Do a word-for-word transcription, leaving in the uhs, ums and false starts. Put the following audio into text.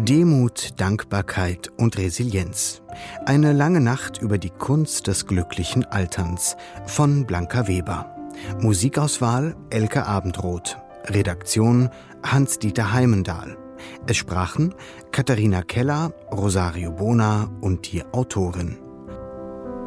Demut, Dankbarkeit und Resilienz. Eine lange Nacht über die Kunst des glücklichen Alterns von Blanca Weber. Musikauswahl Elke Abendroth. Redaktion Hans-Dieter Heimendahl. Es sprachen Katharina Keller, Rosario Bona und die Autorin.